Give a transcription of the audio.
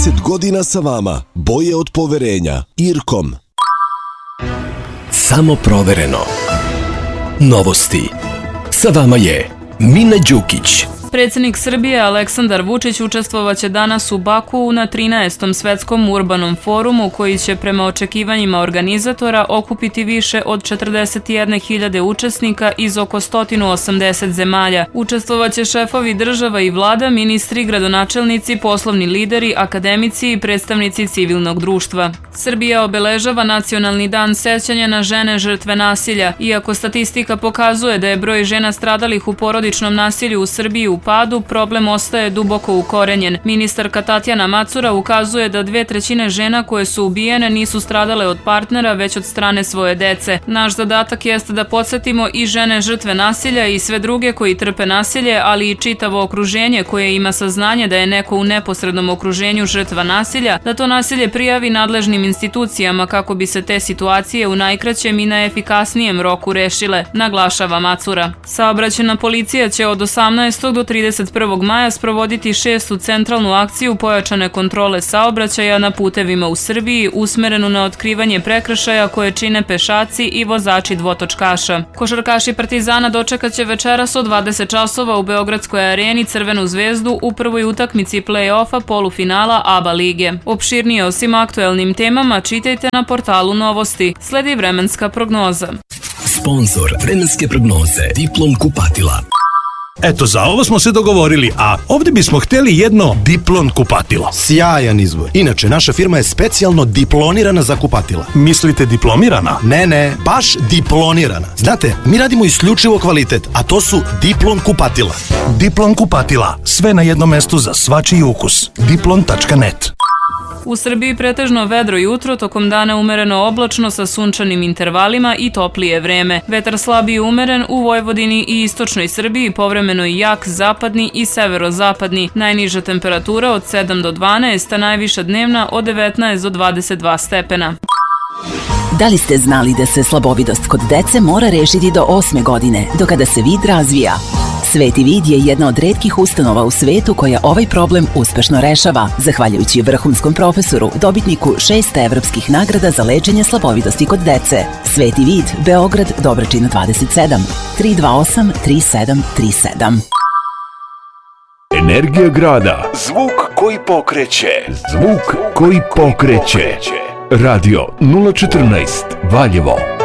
30 godina sa vama. Boje od poverenja. Irkom. Samo provereno. Novosti. Sa vama je Mina Đukić. Predsjednik Srbije Aleksandar Vučić učestvovaće danas u Bakuu na 13. svetskom urbanom forumu koji će prema očekivanjima organizatora okupiti više od 41.000 učesnika iz oko 180 zemalja. Učestvovaće šefovi država i vlada, ministri, gradonačelnici, poslovni lideri, akademici i predstavnici civilnog društva. Srbija obeležava Nacionalni dan sećanja na žene žrtve nasilja. Iako statistika pokazuje da je broj žena stradalih u porodičnom nasilju u Srbiji u padu, problem ostaje duboko ukorenjen. Ministarka Tatjana Macura ukazuje da 2/3 žena koje su ubijene nisu stradale od partnera, već od strane svoje dece. Naš zadatak jeste da podsjetimo i žene žrtve nasilja i sve druge koji trpe nasilje, ali i čitavo okruženje koje ima saznanje da je neko u neposrednom okruženju žrtva nasilja, da to nasilje prijavi nadležnim institucijama kako bi se te situacije u najkraćem i najefikasnijem roku rešile, naglašava Macura. Saobraćajna policija će od 18. do 31. maja sprovoditi 6. centralnu akciju pojačane kontrole saobraćaja na putevima u Srbiji usmerenu na otkrivanje prekršaja koje čine pešaci i vozači dvotočkaša. Košarkaši Partizana dočekaće večeras od 20 časova u Beogradskoj areni Crvenu zvezdu u prvoj utakmici play-offa polufinala ABA lige. Opširnije o svim aktuelnim temama čitajte na portalu Novosti. Sledi vremenska prognoza. Sponzor vremenske prognoze Diplom kupatila. Eto, za ovo smo se dogovorili, a ovdje bismo htjeli jedno Diplon kupatilo. Sjajan izbor. Inače, naša firma je specijalno diplonirana za kupatila. Mislite diplomirana? Ne, baš diplonirana. Znate, mi radimo isključivo kvalitet, a to su Diplon kupatila. Diplon kupatila. Sve na jednom mestu za svačiji ukus. Diplon.net. U Srbiji pretežno vedro jutro, tokom dana umereno oblačno sa sunčanim intervalima i toplije vreme. Vetar slabiji umeren u Vojvodini i istočnoj Srbiji, povremeno i jak zapadni i severozapadni. Najniža temperatura od 7 do 12, a najviša dnevna od 19 do 22 stepena. Da li ste znali da se slabovidost kod dece mora rešiti do 8. godine, do kada se vid razvija? Sveti vid je jedna od retkih ustanova u svetu koja ovaj problem uspešno rešava, zahvaljujući vrhunskom profesoru, dobitniku 6 evropskih nagrada za lečenje slabovidosti kod dece. Sveti vid, Beograd, Dobračina 27, 328 3737. Energija grada. Zvuk koji pokreće. Zvuk koji pokreće. Radio 014 Valjevo.